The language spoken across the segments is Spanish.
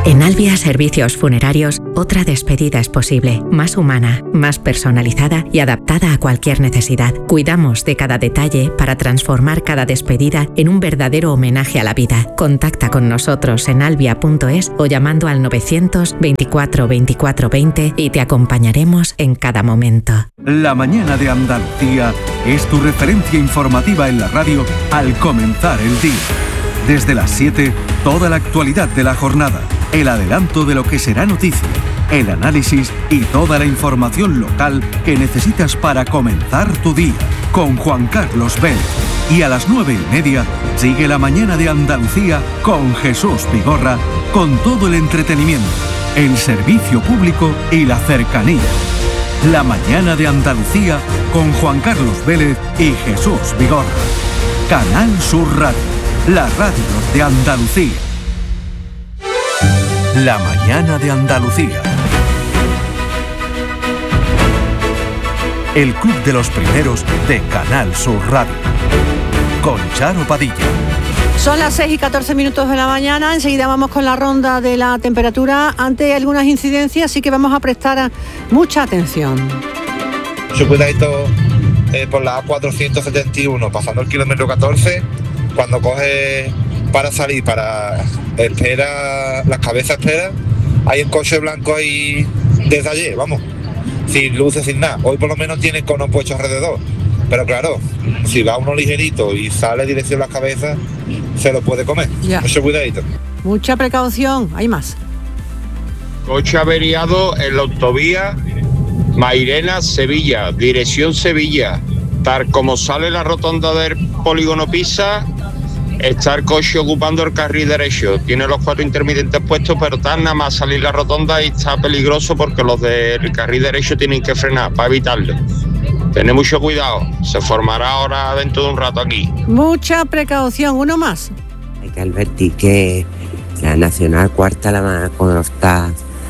En Albia Servicios Funerarios, otra despedida es posible, más humana, más personalizada y adaptada a cualquier necesidad. Cuidamos de cada detalle para transformar cada despedida en un verdadero homenaje a la vida. Contacta con nosotros en albia.es o llamando al 924 24 20 y te acompañaremos en cada momento. La mañana de Andalucía es tu referencia informativa en la radio al comenzar el día. Desde las 7, toda la actualidad de la jornada, el adelanto de lo que será noticia, el análisis y toda la información local que necesitas para comenzar tu día. Con Juan Carlos Vélez. Y a las 9:30 sigue la mañana de Andalucía con Jesús Vigorra, con todo el entretenimiento, el servicio público y la cercanía. La mañana de Andalucía con Juan Carlos Vélez y Jesús Vigorra. Canal Sur Radio, la radio de Andalucía. La mañana de Andalucía. El club de los primeros de Canal Sur Radio. Con Charo Padilla. Son las 6:14 de la mañana. Enseguida vamos con la ronda de la temperatura. Ante algunas incidencias sí que vamos a prestar mucha atención. Mucho cuidadito por la A471, pasando el kilómetro 14, cuando coge para salir, para espera, las cabezas espera, hay un coche blanco ahí desde ayer, vamos, sin luces, sin nada. Hoy por lo menos tiene conos puestos alrededor, pero claro, si va uno ligerito y sale dirección las cabezas, se lo puede comer. Ya. Mucho cuidadito. Mucha precaución, hay más. Coche averiado en la autovía Mairena-Sevilla, dirección Sevilla. Tal como sale la rotonda del polígono Pisa, está el coche ocupando el carril derecho. Tiene los 4 intermitentes puestos, pero está nada más salir la rotonda y está peligroso porque los del carril derecho tienen que frenar para evitarlo. Tened mucho cuidado, se formará ahora dentro de un rato aquí. Mucha precaución, uno más. Hay que advertir que la Nacional Cuarta, cuando está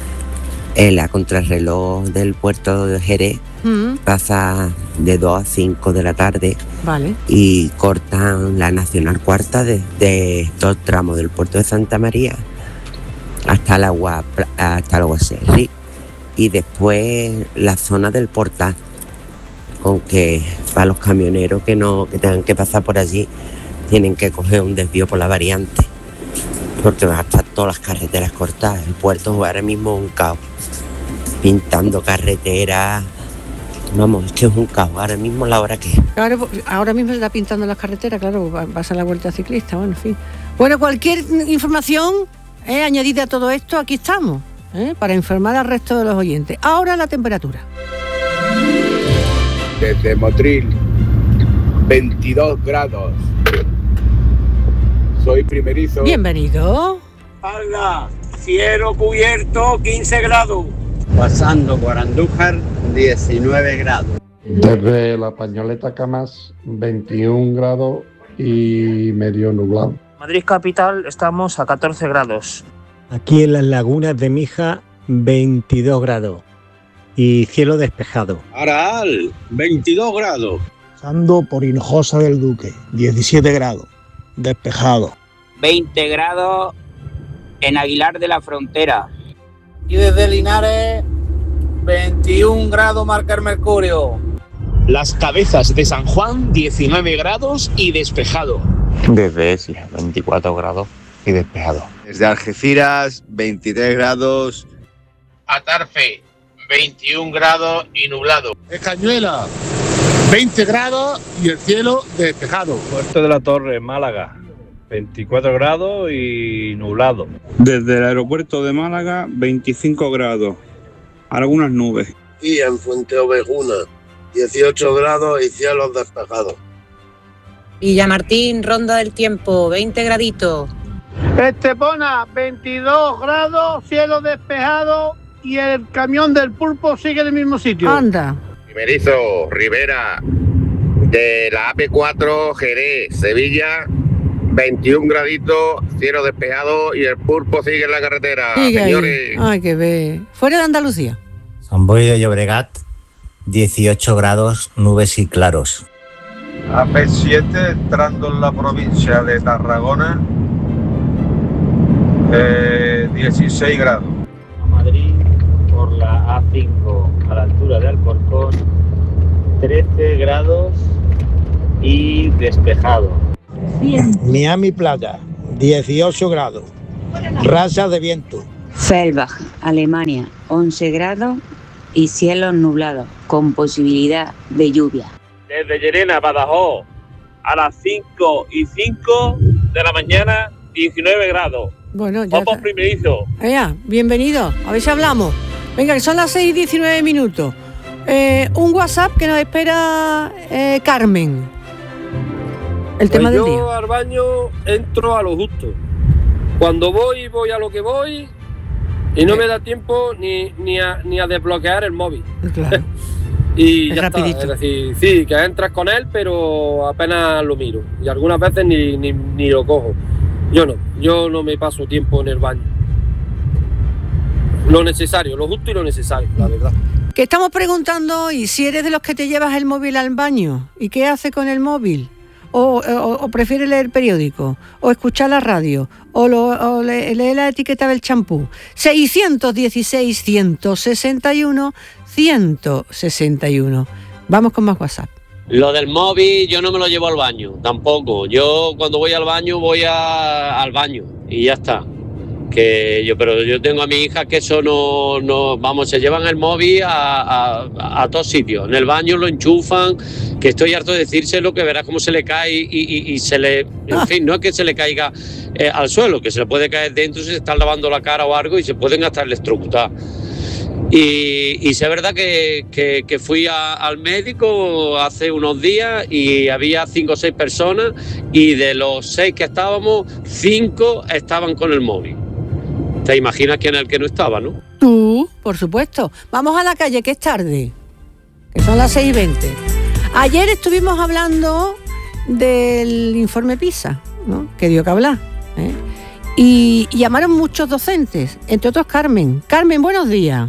en la contrarreloj del puerto de Jerez, pasa de 2 a 5 de la tarde. Vale. Y cortan la Nacional Cuarta desde todo el tramo del puerto de Santa María hasta el Aguaserri. Y después la zona del Portal, aunque para los camioneros que tengan que pasar por allí tienen que coger un desvío por la variante, porque van a estar todas las carreteras cortadas. El puerto ahora mismo es un caos, pintando carreteras. Vamos, es que es un caos ahora mismo la hora que es. Claro, ahora mismo se está pintando las carreteras, claro, pasa la vuelta ciclista, bueno, en fin. Bueno, cualquier información añadida a todo esto, aquí estamos, para informar al resto de los oyentes. Ahora la temperatura. Desde Motril, 22 grados. Soy primerizo. Bienvenido. Palma, cielo cubierto, 15 grados. Pasando por Andújar, 19 grados. Desde la Pañoleta Camas, 21 grados y medio nublado. Madrid capital estamos a 14 grados. Aquí en las lagunas de Mija, 22 grados y cielo despejado. Aral, 22 grados. Pasando por Hinojosa del Duque, 17 grados, despejado. 20 grados en Aguilar de la Frontera. Y desde Linares, 21 grados marca el mercurio. Las Cabezas de San Juan, 19 grados y despejado. Desde Esla, 24 grados y despejado. Desde Algeciras, 23 grados. Atarfe, 21 grados y nublado. Cañuela, 20 grados y el cielo despejado. Puerto de la Torre, Málaga, 24 grados y nublado. Desde el aeropuerto de Málaga, 25 grados, algunas nubes. Y en Fuente Ovejuna, 18 grados y cielos despejados. Villamartín, Ronda del Tiempo, 20 graditos. Estepona, 22 grados, cielo despejado y el camión del pulpo sigue en el mismo sitio. Anda. Primerizo, Rivera, de la AP4, Jerez, Sevilla, 21 graditos, cielo despejado y el pulpo sigue en la carretera. Sigue señores. Ay, que ve. Fuera de Andalucía. San Boi de Llobregat, 18 grados, nubes y claros. AP7, entrando en la provincia de Tarragona, 10 16 grados. A Madrid, por la A5, a la altura de Alcorcón, 13 grados y despejado. Miami Playa, 18 grados. Rasa de viento. Fellbach, Alemania, 11 grados y cielos nublados, con posibilidad de lluvia. Desde Llerena, Badajoz, a las 5:05 de la mañana, 19 grados. Bueno, ya vamos primerizo. Bienvenido, a ver si hablamos. Venga, que son las 6:19. Un WhatsApp que nos espera Carmen. El tema del día. Yo al baño entro a lo justo. Cuando voy a lo que voy y no me da tiempo ni a desbloquear el móvil. Claro. Y ya rapidito. Está, es decir, sí, que entras con él, pero apenas lo miro. Y algunas veces ni lo cojo. Yo no me paso tiempo en el baño. Lo necesario, lo justo y lo necesario, la verdad. Que estamos preguntando hoy si eres de los que te llevas el móvil al baño. ¿Y qué haces con el móvil? O prefieres leer periódico, o escuchar la radio, o leer la etiqueta del champú. 616-161-161. Vamos con más WhatsApp. Lo del móvil yo no me lo llevo al baño, tampoco. Yo cuando voy al baño voy al baño y ya está. Pero yo tengo a mi hija que eso no vamos, se llevan el móvil a todos sitios. En el baño lo enchufan, que estoy harto de decírselo, que verás cómo se le cae y se le... En fin, no es que se le caiga al suelo, que se le puede caer dentro si se está lavando la cara o algo y se pueden hasta electrocutar. Y es verdad que fui al médico hace unos días y había 5 o 6 personas y de los 6 que estábamos, 5 estaban con el móvil. ¿Te imaginas quién es el que no estaba, no? Tú, por supuesto. Vamos a la calle, que es tarde, que son las 6:20. Ayer estuvimos hablando del informe PISA, ¿no? Que dio que hablar, ¿eh? Y llamaron muchos docentes, entre otros Carmen. Carmen, buenos días.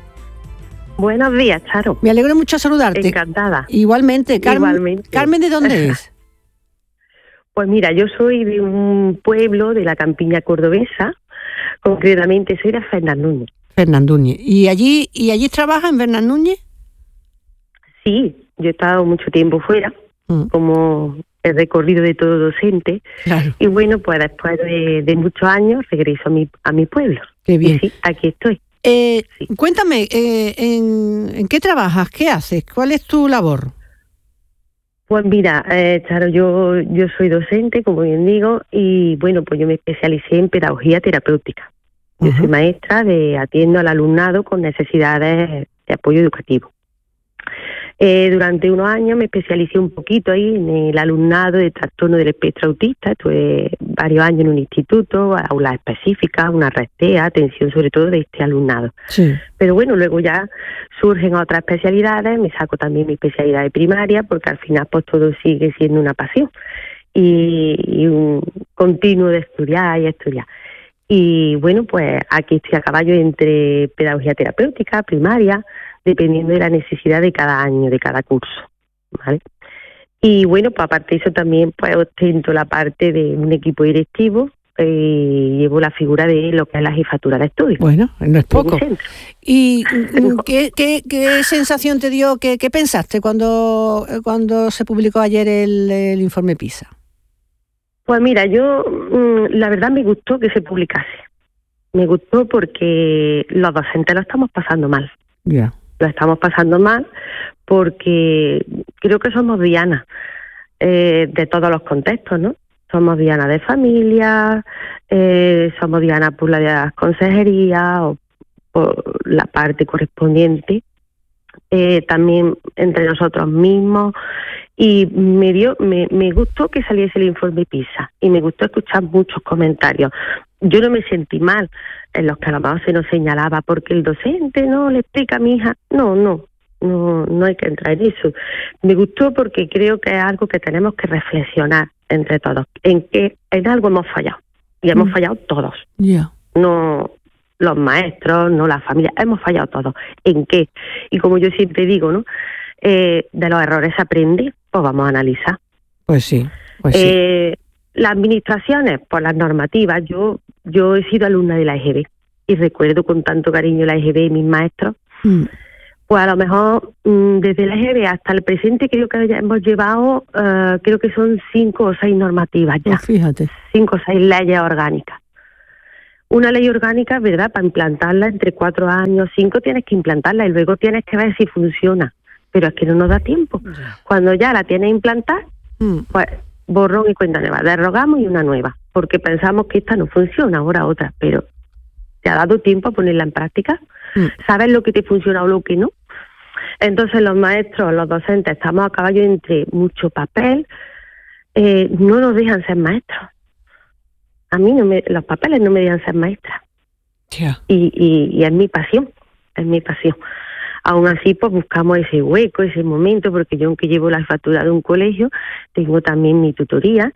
Buenos días, Charo. Me alegro mucho de saludarte. Encantada. Igualmente, Carmen. Igualmente. Carmen, ¿de dónde es? Pues mira, yo soy de un pueblo de la campiña cordobesa, concretamente soy de Fernandúñez. Fernandúñez. ¿Y allí trabaja en Fernandúñez? Sí, yo he estado mucho tiempo fuera, como el recorrido de todo docente. Claro. Y bueno, pues después de muchos años regreso a mi pueblo. Qué bien. Y sí, aquí estoy. Sí. Cuéntame, ¿en qué trabajas? ¿Qué haces? ¿Cuál es tu labor? Pues mira, Charo, yo soy docente, como bien digo, y bueno, pues yo me especialicé en pedagogía terapéutica. Yo soy maestra atiendo al alumnado con necesidades de apoyo educativo. Durante unos años me especialicé un poquito ahí en el alumnado de trastorno del espectro autista. Estuve varios años en un instituto, aulas específicas, una red TEA, atención sobre todo de este alumnado. Sí. Pero bueno, luego ya surgen otras especialidades, me saco también mi especialidad de primaria, porque al final pues todo sigue siendo una pasión y un continuo de estudiar y estudiar. Y bueno, pues aquí estoy a caballo entre pedagogía terapéutica, primaria, dependiendo de la necesidad de cada año, de cada curso, ¿vale? Y bueno, pues aparte de eso también pues ostento la parte de un equipo directivo, llevo la figura de lo que es la jefatura de estudios. Bueno, no es poco. ¿Y qué sensación te dio, qué pensaste cuando se publicó ayer el informe PISA? Pues mira, yo la verdad me gustó que se publicase. Me gustó porque los docentes lo estamos pasando mal. Ya. Yeah. Lo estamos pasando mal porque creo que somos dianas de todos los contextos, ¿no? Somos dianas de familia, somos dianas por las consejerías o por la parte correspondiente, también entre nosotros mismos. Y me gustó que saliese el informe PISA y me gustó escuchar muchos comentarios. Yo no me sentí mal en los que a lo mejor se nos señalaba porque el docente no le explica a mi hija. No hay que entrar en eso. Me gustó porque creo que es algo que tenemos que reflexionar entre todos, en algo hemos fallado y hemos fallado todos. Yeah. No los maestros, no la familia, hemos fallado todos. ¿En qué? Y como yo siempre digo, ¿no? De los errores se aprende, pues vamos a analizar. Pues sí. Las administraciones, por las normativas, yo he sido alumna de la EGB y recuerdo con tanto cariño la EGB y mis maestros, pues a lo mejor desde la EGB hasta el presente creo que ya hemos llevado, creo que son 5 o 6 normativas ya. Pues fíjate. 5 o 6 leyes orgánicas. Una ley orgánica, ¿verdad? Para implantarla entre 4 años, 5 tienes que implantarla y luego tienes que ver si funciona. Pero es que no nos da tiempo. Cuando ya la tienes implantada, pues borrón y cuenta nueva. Derogamos y una nueva. Porque pensamos que esta no funciona, ahora otra. Pero ¿te ha dado tiempo a ponerla en práctica? ¿Sabes lo que te funciona o lo que no? Entonces los maestros, los docentes, estamos a caballo entre mucho papel. No nos dejan ser maestros. A mí los papeles no me dejan ser maestra. Y es mi pasión, es mi pasión. Aún así, pues buscamos ese hueco, ese momento, porque yo, aunque llevo la jefatura de un colegio, tengo también mi tutoría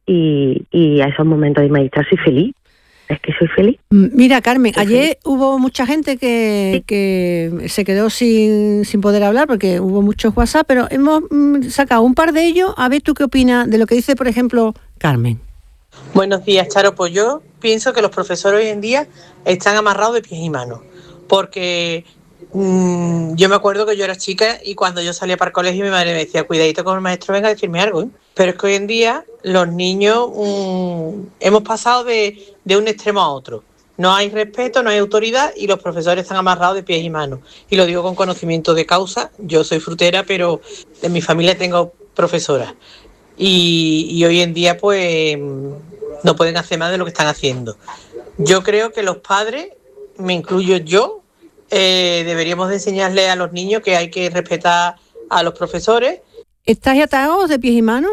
y a esos momentos de maestra soy feliz. Es que soy feliz. Mira, Carmen, ayer hubo mucha gente que se quedó sin poder hablar porque hubo muchos WhatsApp, pero hemos sacado un par de ellos. A ver, ¿tú qué opinas de lo que dice, por ejemplo, Carmen? Buenos días, Charo. Pues yo pienso que los profesores hoy en día están amarrados de pies y manos, porque yo me acuerdo que yo era chica y cuando yo salía para el colegio mi madre me decía, cuidadito con el maestro, venga a decirme algo, ¿eh? Pero es que hoy en día los niños hemos pasado de un extremo a otro. No hay respeto, no hay autoridad y los profesores están amarrados de pies y manos. Y lo digo con conocimiento de causa. Yo soy frutera, pero en mi familia tengo profesoras. Y hoy en día pues no pueden hacer más de lo que están haciendo. Yo creo que los padres, me incluyo yo, deberíamos de enseñarle a los niños que hay que respetar a los profesores. ¿Estáis atados de pies y manos?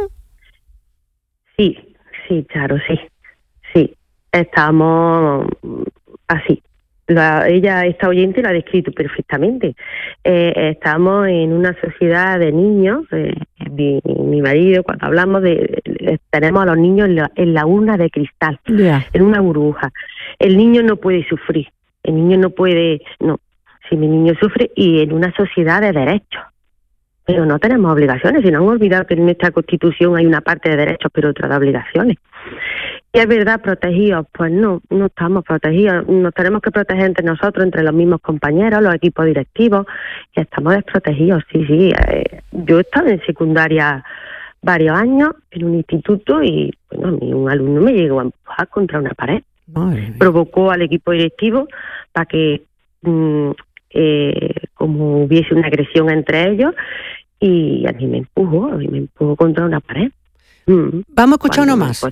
Sí, claro, sí. Estamos así. Esta oyente lo ha descrito perfectamente. Estamos en una sociedad de niños. Mi marido, cuando hablamos tenemos a los niños en la urna de cristal, en una burbuja. El niño no puede sufrir. El niño no puede, no. Si mi niño sufre, y en una sociedad de derechos. Pero no tenemos obligaciones. Si no han olvidado que en nuestra Constitución hay una parte de derechos, pero otra de obligaciones. Y es verdad, protegidos, pues no estamos protegidos. Nos tenemos que proteger entre nosotros, entre los mismos compañeros, los equipos directivos, y estamos desprotegidos, sí. Yo he estado en secundaria varios años, en un instituto, y bueno, a mí un alumno me llegó a empujar contra una pared. Provocó al equipo directivo para que como hubiese una agresión entre ellos, y a mí me empujó contra una pared. Vamos a escuchar uno más.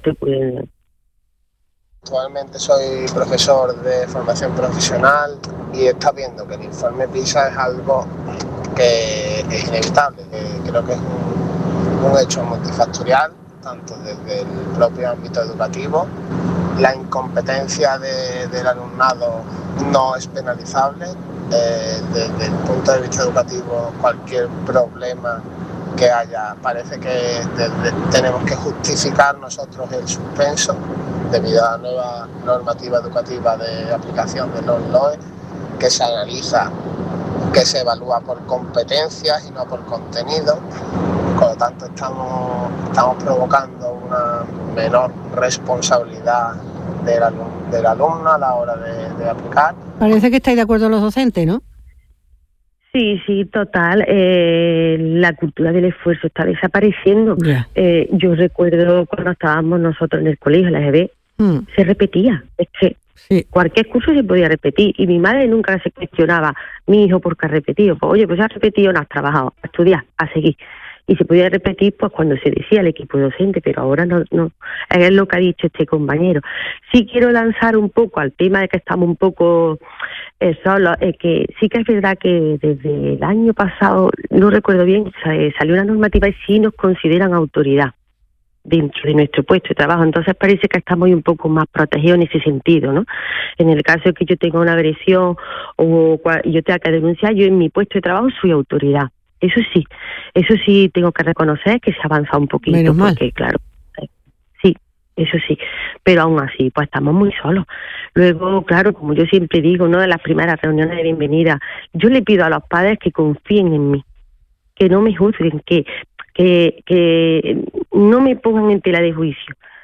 Actualmente soy profesor de formación profesional y he estado viendo que el informe PISA es algo que es inevitable, que creo que es un hecho multifactorial, tanto desde el propio ámbito educativo. La incompetencia del alumnado no es penalizable. Desde el punto de vista educativo, cualquier problema que haya, parece que tenemos que justificar nosotros el suspenso debido a la nueva normativa educativa de aplicación de los LOE, que se analiza, que se evalúa por competencias y no por contenido. Por lo tanto, estamos provocando una menor responsabilidad del alumno a la hora de aplicar. Parece que estáis de acuerdo los docentes, ¿no? Sí, total. La cultura del esfuerzo está desapareciendo. Yo recuerdo cuando estábamos nosotros en el colegio, la EGB, se repetía. Es que cualquier curso se podía repetir y mi madre nunca se cuestionaba, mi hijo, ¿por qué ha repetido? Pues oye, pues has repetido, no has trabajado, a estudiar, a seguir. Y se podía repetir pues cuando se decía el equipo docente, pero ahora no. Es lo que ha dicho este compañero. Sí quiero lanzar un poco al tema de que estamos un poco solos, que sí que es verdad que desde el año pasado, no recuerdo bien, salió una normativa y sí nos consideran autoridad dentro de nuestro puesto de trabajo. Entonces parece que estamos un poco más protegidos en ese sentido, ¿no? En el caso de que yo tenga una agresión o yo tenga que denunciar, yo en mi puesto de trabajo soy autoridad. Eso sí tengo que reconocer que se ha avanzado un poquito. Menos mal. Porque claro, sí, eso sí, pero aún así pues estamos muy solos. Luego, claro, como yo siempre digo, ¿no?, de las primeras reuniones de bienvenida, yo le pido a los padres que confíen en mí, que no me juzguen, que no me pongan en tela de juicio.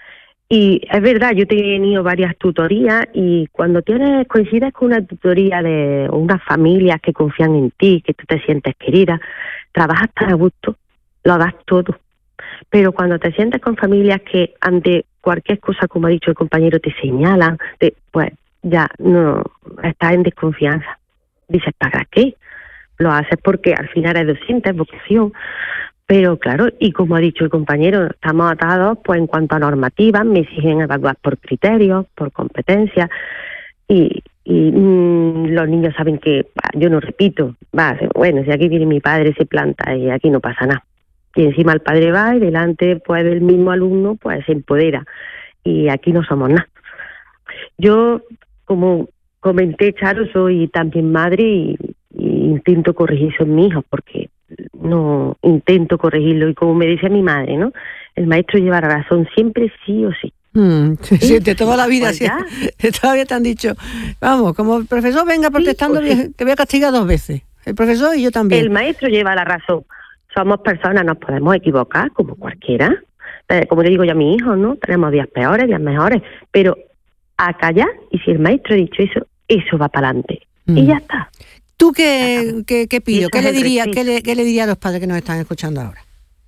Y es verdad, yo he tenido varias tutorías y cuando coincides con una tutoría de unas familias que confían en ti, que tú te sientes querida, trabajas tan a gusto, lo das todo. Pero cuando te sientes con familias que ante cualquier cosa, como ha dicho el compañero, te señalan, pues ya no estás en desconfianza. Dices, ¿para qué? Lo haces porque al final eres docente, es vocación. Pero claro, y como ha dicho el compañero, estamos atados pues en cuanto a normativas, me exigen evaluar por criterios, por competencias, y los niños saben que, yo no repito, bueno, si aquí viene mi padre, se planta y aquí no pasa nada. Y encima el padre va y delante pues del mismo alumno pues se empodera, y aquí no somos nada. Yo, como comenté, Charo, soy también madre y intento corregir eso en mis hijos, porque no intento corregirlo, y como me decía mi madre, ¿no? El maestro lleva razón siempre, sí o sí. Sí, de toda la vida, sí, todavía te han dicho, vamos, como el profesor venga protestando, sí, te voy a castigar 2 veces, el profesor y yo también. El maestro lleva la razón, somos personas, nos podemos equivocar como cualquiera, como le digo yo a mi hijo, ¿no? Tenemos días peores, días mejores, pero a callar, y si el maestro ha dicho eso, eso va para adelante, y ya está. ¿Tú qué pido? ¿Qué le diría a los padres que nos están escuchando ahora?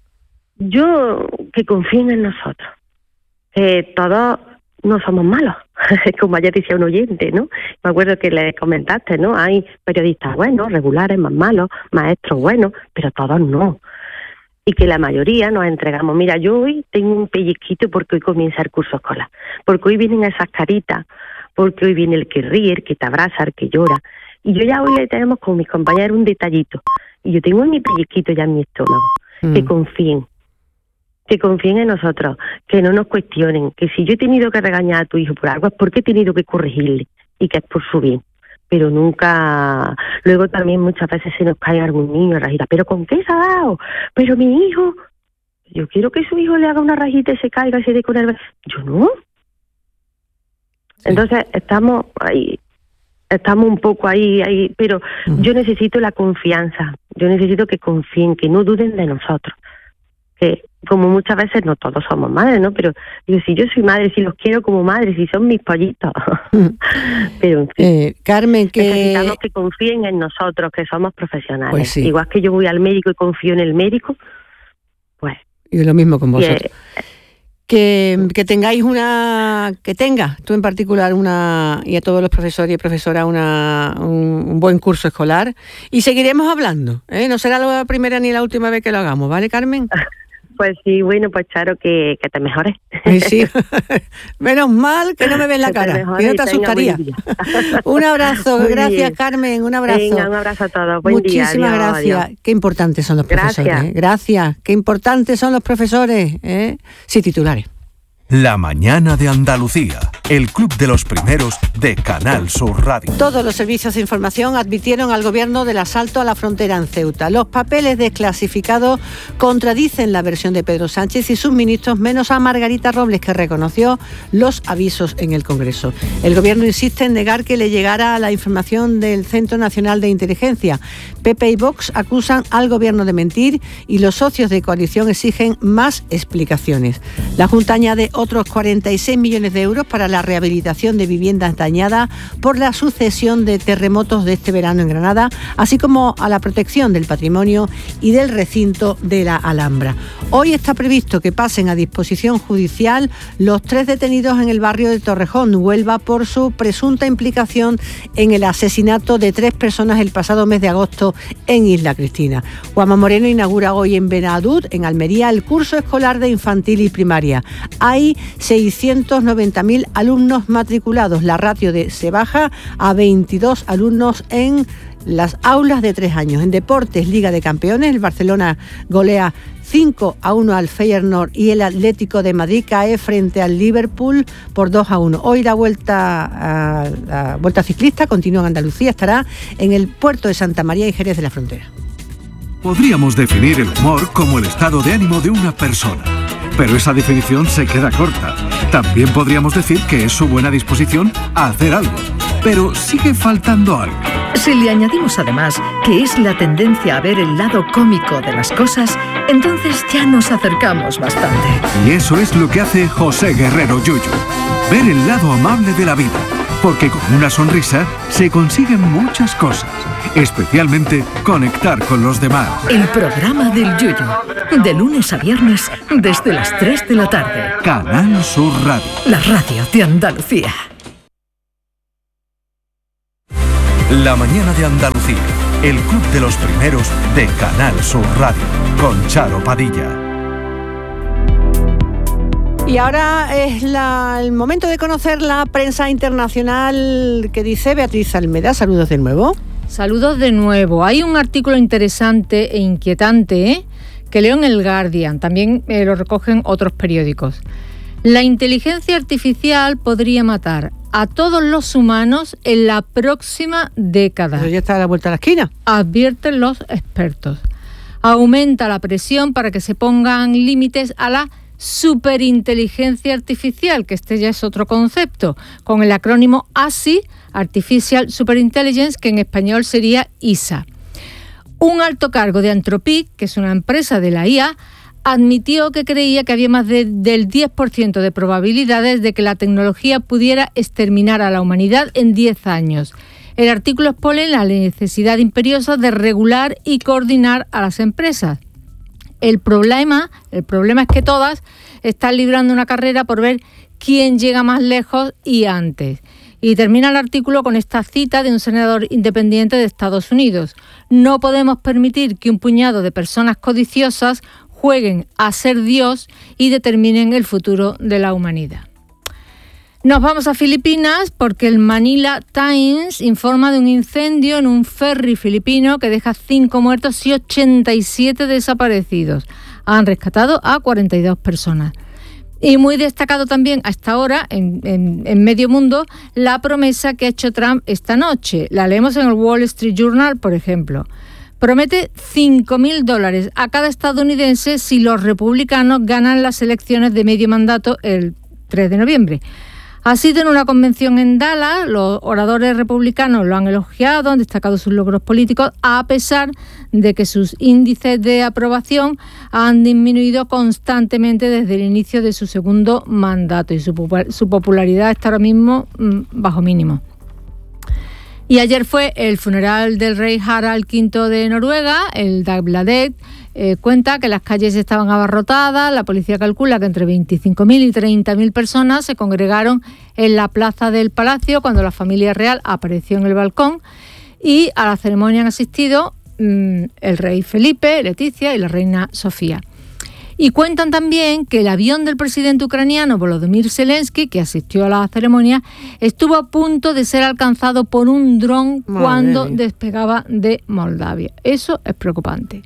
Yo, que confíen en nosotros. Todos no somos malos, como ayer decía un oyente, ¿no? Me acuerdo que le comentaste, ¿no? Hay periodistas buenos, regulares, más malos, maestros buenos, pero todos no. Y que la mayoría nos entregamos. Mira, yo hoy tengo un pellizquito porque hoy comienza el curso escolar, porque hoy vienen esas caritas, porque hoy viene el que ríe, el que te abraza, el que llora. Y yo ya hoy le tenemos con mis compañeros un detallito. Y yo tengo mi pellizquito ya en mi estómago. Que confíen en nosotros, que no nos cuestionen, que si yo he tenido que regañar a tu hijo por algo es porque he tenido que corregirle y que es por su bien. Pero nunca, luego también muchas veces se nos cae algún niño rajita, ¿pero con qué se ha dado? Pero mi hijo, yo quiero que su hijo le haga una rajita y se caiga y se dé con el... Yo no. Sí. Entonces estamos ahí. Estamos un poco ahí, pero yo necesito la confianza, yo necesito que confíen, que no duden de nosotros, que como muchas veces no todos somos madres, ¿no? Pero digo, si yo soy madre, si los quiero como madre, si son mis pollitos, pero en fin, Carmen, necesitamos que confíen en nosotros, que somos profesionales, pues sí. Igual que yo voy al médico y confío en el médico, pues... Y lo mismo con vosotros. Que tengáis que tengas tú en particular y a todos los profesores y profesoras un buen curso escolar, y seguiremos hablando, no será la primera ni la última vez que lo hagamos, ¿vale, Carmen? Pues sí, bueno, pues Charo, que te mejores. Sí. Menos mal que no me ves la cara, y no te asustaría. Un abrazo, muy gracias bien. Carmen, un abrazo. Venga, un abrazo a todos, buen Muchísimas día. Adiós, gracias. adiós. Qué importantes son los profesores. Gracias, qué importantes son los profesores. Sí, titulares. La mañana de Andalucía, el club de los primeros de Canal Sur Radio. Todos los servicios de información advirtieron al gobierno del asalto a la frontera en Ceuta. Los papeles desclasificados contradicen la versión de Pedro Sánchez y sus ministros, menos a Margarita Robles, que reconoció los avisos en el Congreso. El gobierno insiste en negar que le llegara la información del Centro Nacional de Inteligencia. PP y Vox acusan al gobierno de mentir y los socios de coalición exigen más explicaciones. La Junta añade otros 46 millones de euros para la rehabilitación de viviendas dañadas por la sucesión de terremotos de este verano en Granada, así como a la protección del patrimonio y del recinto de la Alhambra. Hoy está previsto que pasen a disposición judicial los 3 detenidos en el barrio de Torrejón, Huelva, por su presunta implicación en el asesinato de 3 personas el pasado mes de agosto en Isla Cristina. Juanma Moreno inaugura hoy en Benadud, en Almería, el curso escolar de infantil y primaria. Hay 690.000 alumnos matriculados. La ratio se baja a 22 alumnos en las aulas de 3 años. En deportes, Liga de Campeones, el Barcelona golea 5-1 al Feyenoord y el Atlético de Madrid cae frente al Liverpool por 2-1. Hoy la vuelta ciclista continúa en Andalucía, estará en el puerto de Santa María y Jerez de la Frontera. Podríamos definir el humor como el estado de ánimo de una persona, pero esa definición se queda corta. También podríamos decir que es su buena disposición a hacer algo, pero sigue faltando algo. Si le añadimos además que es la tendencia a ver el lado cómico de las cosas, entonces ya nos acercamos bastante. Y eso es lo que hace José Guerrero Yuyu. Ver el lado amable de la vida. Porque con una sonrisa se consiguen muchas cosas. Especialmente conectar con los demás. El programa del Yuyu. De lunes a viernes desde las 3 de la tarde. Canal Sur Radio. La radio de Andalucía. La mañana de Andalucía. El club de los primeros de Canal Sur Radio. Con Charo Padilla. Y ahora es el momento de conocer la prensa internacional que dice Beatriz Almeda. Saludos de nuevo. Saludos de nuevo. Hay un artículo interesante e inquietante que leo en el Guardian. También lo recogen otros periódicos. La inteligencia artificial podría matar a todos los humanos en la próxima década. Pero ya está a la vuelta de la esquina. Advierten los expertos. Aumenta la presión para que se pongan límites a la superinteligencia artificial, que este ya es otro concepto, con el acrónimo ASI, Artificial Superintelligence, que en español sería ISA. Un alto cargo de Anthropic, que es una empresa de la IA, admitió que creía que había más del 10% de probabilidades de que la tecnología pudiera exterminar a la humanidad en 10 años. El artículo expone la necesidad imperiosa de regular y coordinar a las empresas. El problema es que todas están librando una carrera por ver quién llega más lejos y antes. Y termina el artículo con esta cita de un senador independiente de Estados Unidos. No podemos permitir que un puñado de personas codiciosas jueguen a ser Dios y determinen el futuro de la humanidad. Nos vamos a Filipinas porque el Manila Times informa de un incendio en un ferry filipino que deja 5 muertos y 87 desaparecidos. Han rescatado a 42 personas. Y muy destacado también hasta ahora en medio mundo la promesa que ha hecho Trump esta noche. La leemos en el Wall Street Journal, por ejemplo. Promete $5.000 a cada estadounidense si los republicanos ganan las elecciones de medio mandato el 3 de noviembre. Ha sido en una convención en Dallas, los oradores republicanos lo han elogiado, han destacado sus logros políticos, a pesar de que sus índices de aprobación han disminuido constantemente desde el inicio de su segundo mandato y su popularidad está ahora mismo bajo mínimo. Y ayer fue el funeral del rey Harald V de Noruega, el Dagbladet. Cuenta que las calles estaban abarrotadas, la policía calcula que entre 25.000 y 30.000 personas se congregaron en la plaza del palacio cuando la familia real apareció en el balcón y a la ceremonia han asistido el rey Felipe, Leticia y la reina Sofía. Y cuentan también que el avión del presidente ucraniano Volodymyr Zelensky, que asistió a la ceremonia, estuvo a punto de ser alcanzado por un dron cuando despegaba de Moldavia. Eso es preocupante.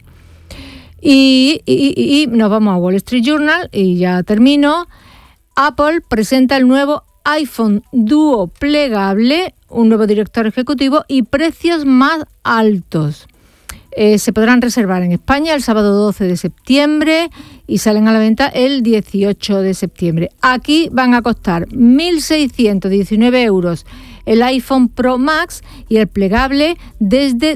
Y nos vamos a Wall Street Journal y ya termino. Apple presenta el nuevo iPhone Duo plegable, un nuevo director ejecutivo y precios más altos. Se podrán reservar en España el sábado 12 de septiembre y salen a la venta el 18 de septiembre. Aquí van a costar 1.619 euros el iPhone Pro Max y el plegable desde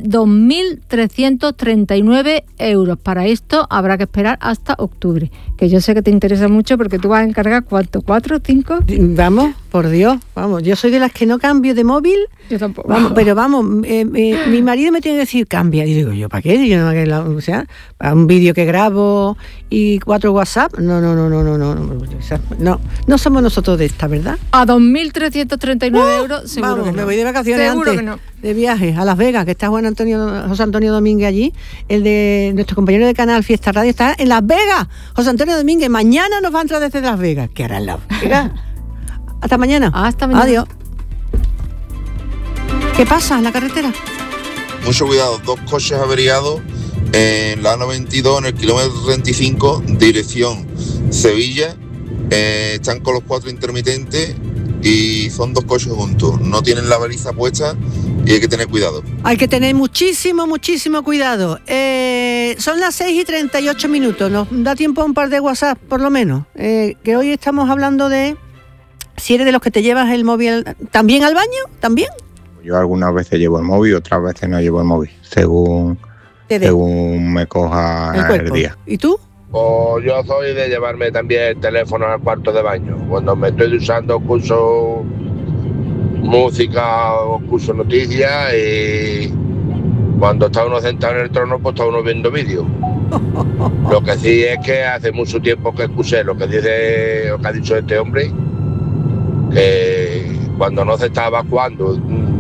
2.339 euros. Para esto habrá que esperar hasta octubre, que yo sé que te interesa mucho porque tú vas a encargar ¿cuánto? ¿4? ¿5? Vamos, por Dios, vamos. Yo soy de las que no cambio de móvil. Yo tampoco. Vamos, pero vamos, mi marido me tiene que decir cambia. Y digo yo, ¿para qué? Yo o sea, para un vídeo que grabo y 4 WhatsApp. No somos nosotros de esta, ¿verdad? A 2.339 euros. Seguro vamos, que no. Me voy de vacaciones seguro antes que no. De viaje a Las Vegas, que está José Antonio Domínguez allí. El de nuestro compañero de Canal Fiesta Radio está en Las Vegas. José Antonio Domínguez, mañana nos va a entrar desde Las Vegas. ¿Qué hará en Las Vegas? Hasta mañana. Hasta mañana. Adiós. ¿Qué pasa en la carretera? Mucho cuidado, 2 coches averiados en la A92, en el kilómetro 35, dirección Sevilla. Están con los 4 intermitentes y son 2 coches juntos. No tienen la baliza puesta y hay que tener cuidado. Hay que tener muchísimo cuidado. Son las 6:38. Nos da tiempo a un par de WhatsApp, por lo menos. Que hoy estamos hablando de si eres de los que te llevas el móvil también al baño, ¿también? Yo algunas veces llevo el móvil, otras veces no llevo el móvil, según según me coja el día. ¿Y tú? Pues yo soy de llevarme también el teléfono al cuarto de baño. Cuando me estoy usando, escucho música o escucho noticias, y cuando está uno sentado en el trono, pues está uno viendo vídeos. Lo que sí es que hace mucho tiempo que escuché lo que ha dicho este hombre, que cuando no se está evacuando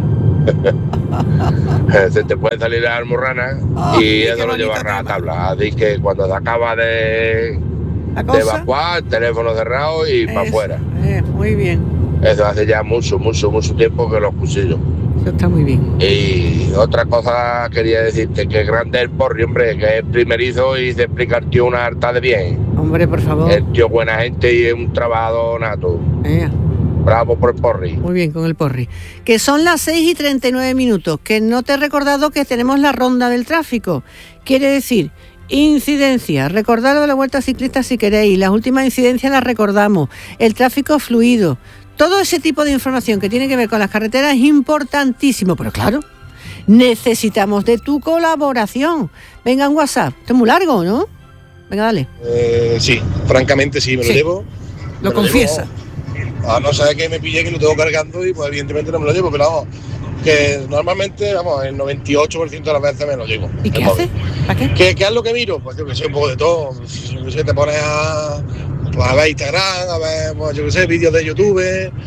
se te puede salir la almorrana, y eso lo lleva a rajatabla. Así que cuando se acaba de evacuar, teléfono cerrado y para afuera. Muy bien. Eso hace ya mucho tiempo que lo escuché yo. Eso está muy bien. Y otra cosa quería decirte, que grande el Porri, hombre, que es primerizo y se explica el tío una harta de bien. Hombre, por favor. El tío buena gente y es un trabajador nato. Bravo por el Porri. Muy bien, con el Porri. Que son las 6:39, que no te he recordado que tenemos la ronda del tráfico. Quiere decir, incidencia, recordad lo de la vuelta ciclista si queréis, las últimas incidencias las recordamos, el tráfico fluido, todo ese tipo de información que tiene que ver con las carreteras es importantísimo, pero claro, necesitamos de tu colaboración. Venga, un WhatsApp, esto es muy largo, ¿no? Venga, dale. Sí, francamente sí, me lo llevo. Lo confiesa. A no ser que me pille que lo tengo cargando, y pues evidentemente no me lo llevo, pero vamos, que normalmente, vamos, el 98% de las veces me lo llevo. ¿Y qué haces? ¿Para qué? ¿Qué es lo que miro? Pues yo que sé, un poco de todo. Yo que sé, te pones a ver Instagram, a ver, pues, yo que sé, vídeos de YouTube,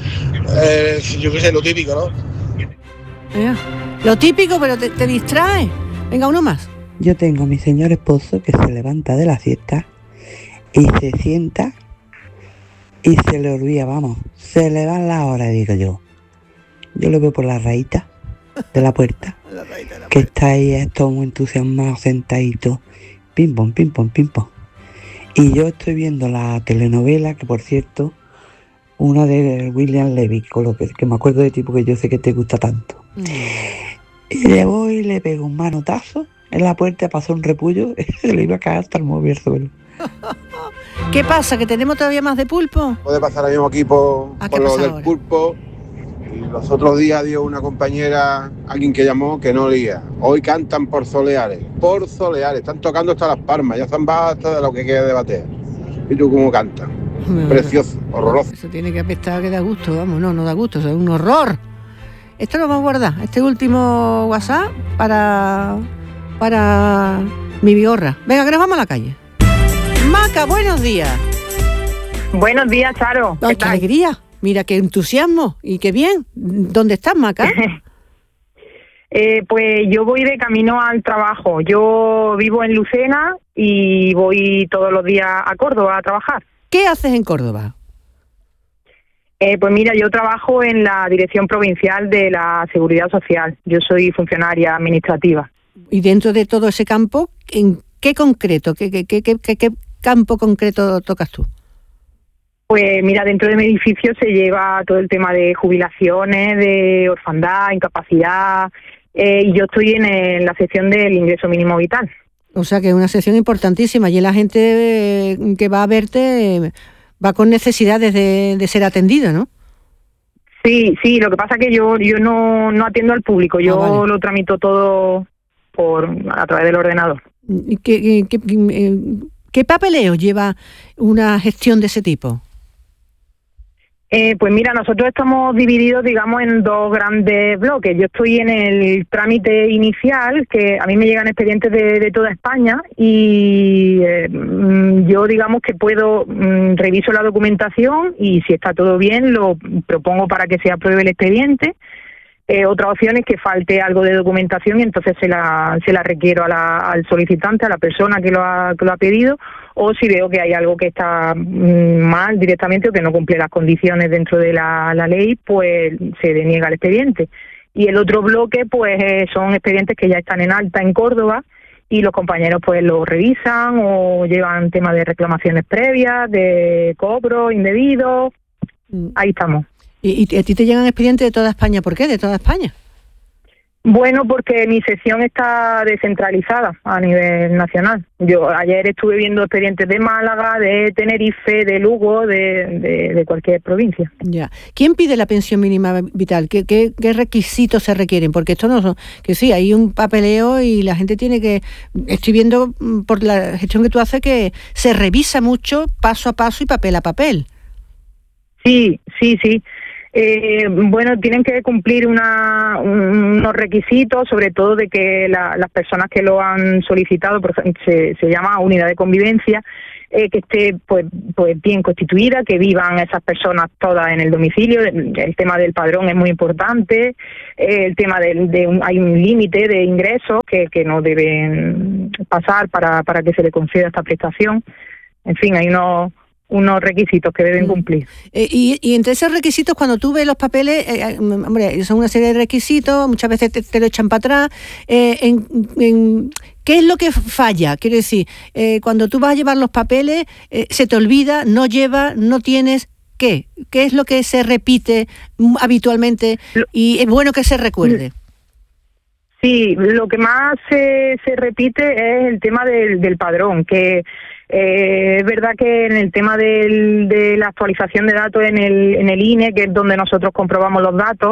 yo que sé, lo típico, ¿no? Lo típico, pero te distrae. Venga, uno más. Yo tengo a mi señor esposo que se levanta de la siesta y se sienta y se le olvida, vamos, se le van las horas, digo yo. Yo lo veo por la rayita de la puerta, que está ahí todo muy entusiasmado, sentadito, pim pom, pim pom, pim pom. Y yo estoy viendo la telenovela, que por cierto, una de William Levy, con lo que me acuerdo de ti porque yo sé que te gusta tanto. Y le voy y le pego un manotazo en la puerta, pasó un repullo, se le iba a caer hasta el móvil al suelo. ¿Qué pasa? ¿Que tenemos todavía más de pulpo? Puede pasar lo mismo aquí por lo del ahora? Pulpo. Y los otros días dio una compañera, alguien que llamó, que no leía. Hoy cantan por Soleares, están tocando hasta Las Palmas, ya están basta de lo que queda de bater. ¿Y tú cómo cantas? Precioso, horroroso. Eso tiene que apestar, que da gusto, vamos, no da gusto, eso es un horror. Esto lo vamos a guardar, este último WhatsApp para mi vigorra. Venga, que nos vamos a la calle. Maca, buenos días. Buenos días, Charo. Ay, qué alegría. Mira, qué entusiasmo y qué bien. ¿Dónde estás, Maca? Pues yo voy de camino al trabajo. Yo vivo en Lucena y voy todos los días a Córdoba a trabajar. ¿Qué haces en Córdoba? Pues mira, yo trabajo en la Dirección Provincial de la Seguridad Social. Yo soy funcionaria administrativa. Y dentro de todo ese campo, ¿en qué concreto, qué campo concreto tocas tú? Pues mira, dentro de mi edificio se lleva todo el tema de jubilaciones, de orfandad, incapacidad, y yo estoy en la sección del ingreso mínimo vital. O sea que es una sección importantísima, y la gente que va a verte va con necesidades de ser atendida, ¿no? Sí, lo que pasa es que yo no atiendo al público, yo lo tramito todo a través del ordenador. ¿Qué papeleo lleva una gestión de ese tipo? Pues mira, nosotros estamos divididos, digamos, en dos grandes bloques. Yo estoy en el trámite inicial, que a mí me llegan expedientes de toda España, y yo, digamos, que reviso la documentación y si está todo bien lo propongo para que se apruebe el expediente. Otra opción es que falte algo de documentación y entonces se la requiero al solicitante, a la persona que lo ha pedido, o si veo que hay algo que está mal directamente o que no cumple las condiciones dentro de la ley, pues se deniega el expediente. Y el otro bloque pues son expedientes que ya están en alta en Córdoba y los compañeros pues lo revisan o llevan temas de reclamaciones previas, de cobro indebido. Ahí estamos. ¿Y a ti te llegan expedientes de toda España? ¿Por qué de toda España? Bueno, porque mi sección está descentralizada a nivel nacional. Yo ayer estuve viendo expedientes de Málaga, de Tenerife, de Lugo, de cualquier provincia. Ya. ¿Quién pide la pensión mínima vital? ¿Qué requisitos se requieren? Porque esto no son... Que sí, hay un papeleo y la gente tiene que... Estoy viendo por la gestión que tú haces que se revisa mucho paso a paso y papel a papel. Sí. Bueno, tienen que cumplir unos requisitos, sobre todo de que las personas que lo han solicitado, por ejemplo, se llama unidad de convivencia, que esté pues bien constituida, que vivan esas personas todas en el domicilio. El tema del padrón es muy importante, el tema hay un límite de ingresos que no deben pasar para que se le conceda esta prestación. En fin, hay unos requisitos que deben cumplir. Y entre esos requisitos, cuando tú ves los papeles, hombre, son una serie de requisitos, muchas veces te lo echan para atrás. ¿Qué es lo que falla? Quiero decir, cuando tú vas a llevar los papeles, se te olvida, no llevas, no tienes... ¿Qué es lo que se repite habitualmente y es bueno que se recuerde? Sí, lo que más se repite es el tema del padrón, que es verdad que en el tema de la actualización de datos en el INE, que es donde nosotros comprobamos los datos,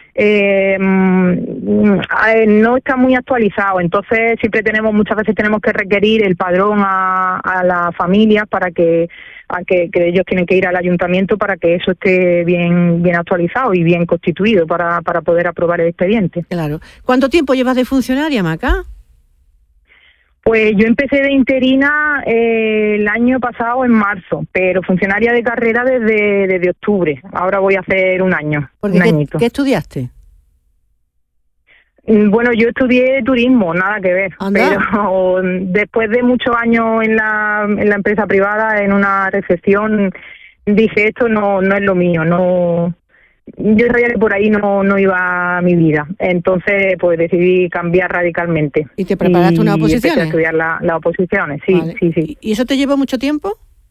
no está muy actualizado. Entonces muchas veces tenemos que requerir el padrón a las familias para que ellos tienen que ir al ayuntamiento para que eso esté bien actualizado y bien constituido para poder aprobar el expediente. Claro. ¿Cuánto tiempo llevas de funcionaria, Maca? Pues yo empecé de interina el año pasado en marzo, pero funcionaria de carrera desde octubre. Ahora voy a hacer un año. ¿Qué estudiaste? Bueno, yo estudié turismo, nada que ver. ¿Anda? Pero después de muchos años en la empresa privada, en una recepción, dije, esto no es lo mío, no. Yo sabía que por ahí no iba mi vida, entonces pues decidí cambiar radicalmente. ¿Y te preparaste unas oposiciones? Empecé a estudiar las oposiciones, sí, vale. Sí. ¿Y eso te llevó mucho tiempo?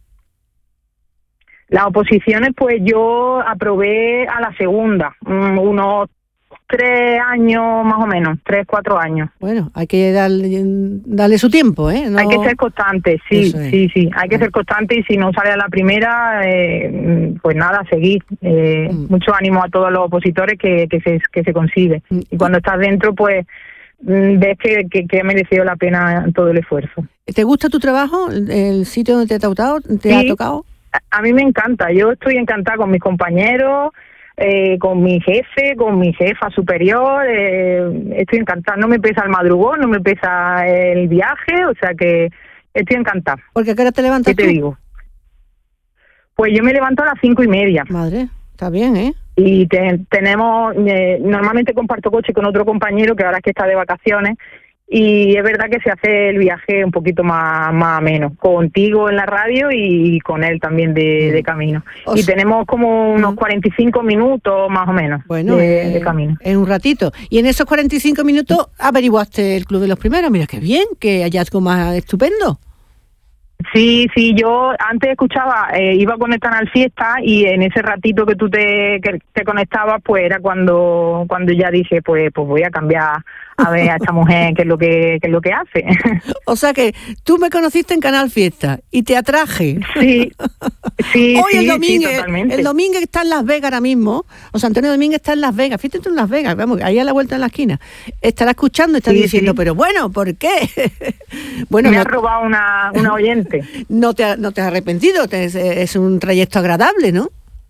Las oposiciones, pues yo aprobé a la segunda, unos 3 años más o menos, 3, 4 años. Bueno, hay que darle su tiempo, ¿eh? No... Hay que ser constante, sí, hay que ser constante y si no sale a la primera, pues nada, seguir. Mucho ánimo a todos los opositores que se consigue. Y cuando estás dentro, pues ves que ha merecido la pena todo el esfuerzo. ¿Te gusta tu trabajo, el sitio donde te ha tocado? A mí me encanta, yo estoy encantada con mis compañeros, con mi jefe, con mi jefa superior, estoy encantada, no me pesa el madrugón, no me pesa el viaje, o sea que estoy encantada. ¿Porque a qué hora te levantas tú? ¿Qué te digo? Pues yo me levanto a las 5:30. Madre, está bien, ¿eh? Y tenemos, normalmente comparto coche con otro compañero que ahora es que está de vacaciones, y es verdad que se hace el viaje un poquito más ameno, contigo en la radio y con él también de camino. Y tenemos como unos 45 minutos más o menos de camino. En un ratito. Y en esos 45 minutos averiguaste el Club de los Primeros. Mira qué bien, qué hallazgo más estupendo. Sí, yo antes escuchaba, iba con el Canal Fiesta y en ese ratito que tú te conectabas, pues era cuando ya dije, pues voy a cambiar a ver a esta mujer qué es lo que hace. O sea que tú me conociste en Canal Fiesta y te atraje. Sí. Hoy totalmente. El Domínguez está en Las Vegas ahora mismo. O sea, Antonio Domínguez está en Las Vegas. Fíjate tú en Las Vegas, vamos, ahí a la vuelta de la esquina. Estará escuchando y está diciendo, pero bueno, ¿por qué? Bueno, me ha robado una oyente. No te has arrepentido, es un trayecto agradable, ¿no?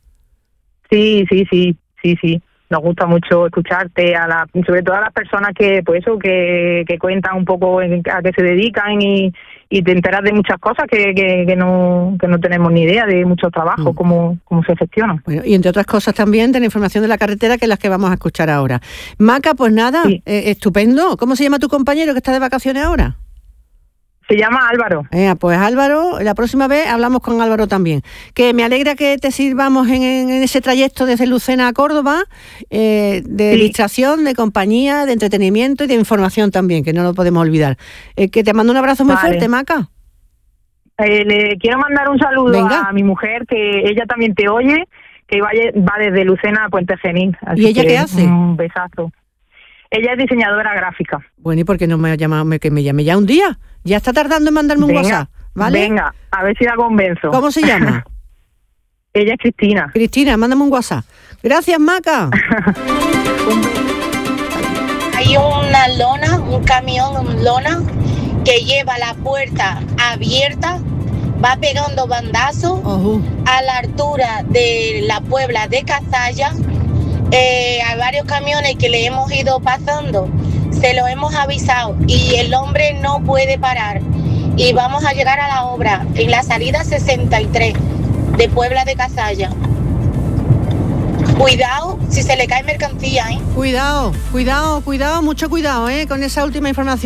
Sí. Nos gusta mucho escucharte, sobre todo a las personas que cuentan un poco a qué se dedican y te enteras de muchas cosas que no tenemos ni idea de mucho trabajo, cómo se gestiona. Bueno, y entre otras cosas también de la información de la carretera, que es las que vamos a escuchar ahora. Maca, pues nada, estupendo. ¿Cómo se llama tu compañero que está de vacaciones ahora? Se llama Álvaro. Pues Álvaro, la próxima vez hablamos con Álvaro también. Que me alegra que te sirvamos en ese trayecto desde Lucena a Córdoba, de distracción, de compañía, de entretenimiento y de información también, que no lo podemos olvidar. Que te mando un abrazo muy fuerte, Maca. Le quiero mandar un saludo a mi mujer, que ella también te oye, que va desde Lucena a Puente Genil. ¿Y ella qué hace? Un besazo. Ella es diseñadora gráfica. Bueno, ¿y por qué no me ha llamado? Que me llame ya un día. Ya está tardando en mandarme un WhatsApp, ¿vale? Venga, a ver si la convenzo. ¿Cómo se llama? Ella es Cristina. Cristina, mándame un WhatsApp. Gracias, Maca. Hay una lona, un camión lona que lleva la puerta abierta, va pegando bandazos a la altura de la Puebla de Cazalla. Hay varios camiones que le hemos ido pasando, se lo hemos avisado y el hombre no puede parar. Y vamos a llegar a la obra en la salida 63 de Puebla de Cazalla. Cuidado si se le cae mercancía, ¿eh? Cuidado, mucho cuidado, con esa última información.